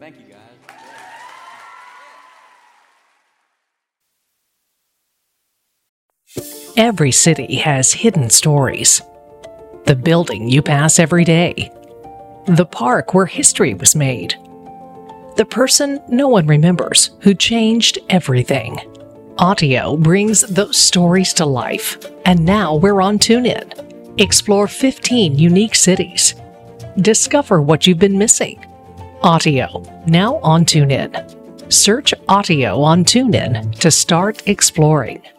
Thank you, guys. Every city has hidden stories. The building you pass every day. The park where history was made. The person no one remembers who changed everything. Audio brings those stories to life, and now we're on TuneIn. Explore 15 unique cities. Discover what you've been missing. Audio, now on TuneIn. Search Audio on TuneIn to start exploring.